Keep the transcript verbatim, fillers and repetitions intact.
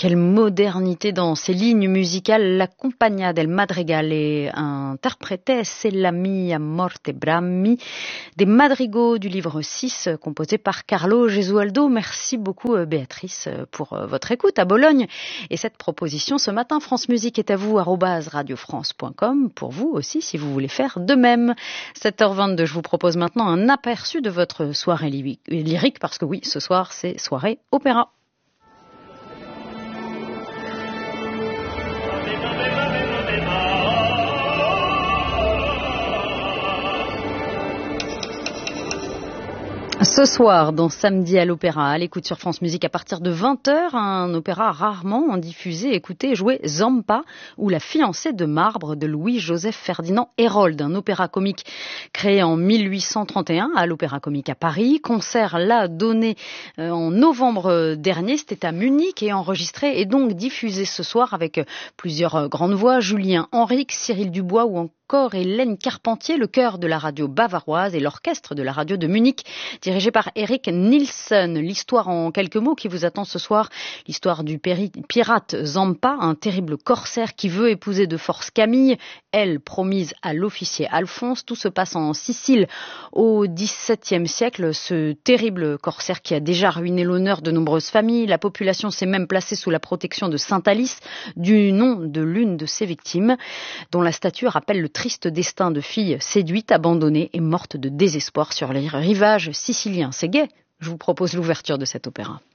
quelle modernité dans ces lignes musicales. La Compagnia del Madrigal et interprétait C'est l'ami a morte brammi, des madrigaux du livre six, composé par Carlo Gesualdo. Merci beaucoup Béatrice pour votre écoute à Bologne. Et cette proposition ce matin, France Musique est à vous, arobase radiofrance point com, pour vous aussi si vous voulez faire de même. sept heures vingt-deux, je vous propose maintenant un aperçu de votre soirée lyrique, parce que oui, ce soir c'est soirée opéra. Ce soir, dans Samedi à l'Opéra, à l'écoute sur France Musique à partir de vingt heures, un opéra rarement diffusé, écouté, joué, Zampa, ou La fiancée de marbre de Louis-Joseph Ferdinand Hérold, un opéra comique créé en mille huit cent trente et un à l'Opéra Comique à Paris. Concert là donné euh, en novembre dernier, c'était à Munich, et enregistré et donc diffusé ce soir avec plusieurs grandes voix, Julien Henrique, Cyril Dubois ou encore Hélène Carpentier, le chœur de la radio bavaroise et l'orchestre de la radio de Munich, dirigé par Eric Nielsen. L'histoire en quelques mots qui vous attend ce soir, l'histoire du péri- pirate Zampa, un terrible corsaire qui veut épouser de force Camille, elle promise à l'officier Alphonse. Tout se passe en Sicile au dix-septième siècle, ce terrible corsaire qui a déjà ruiné l'honneur de nombreuses familles. La population s'est même placée sous la protection de Saint Alice, du nom de l'une de ses victimes, dont la statue rappelle le triste destin de fille séduite, abandonnée et morte de désespoir sur les rivages siciliens. C'est gai. Je vous propose l'ouverture de cet opéra.